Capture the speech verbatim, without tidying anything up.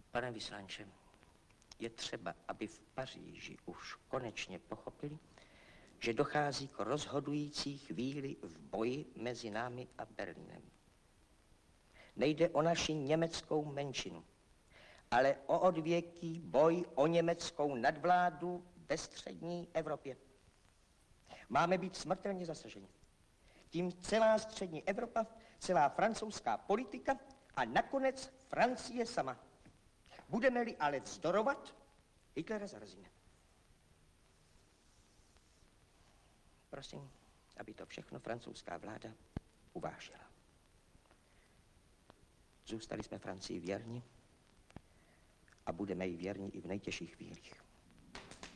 Pane vyslanče, je třeba, aby v Paříži už konečně pochopili, že dochází k rozhodující chvíli v boji mezi námi a Berlínem. Nejde o naši německou menšinu, ale o odvěký boj o německou nadvládu ve střední Evropě. Máme být smrtelně zasaženi. Tím celá střední Evropa, celá francouzská politika a nakonec Francie sama. Budeme-li ale vzdorovat, Hitlera zarazíme. Prosím, aby to všechno francouzská vláda uvážila. Zůstali jsme Francii věrni a budeme jí věrni i v nejtěžších chvílích.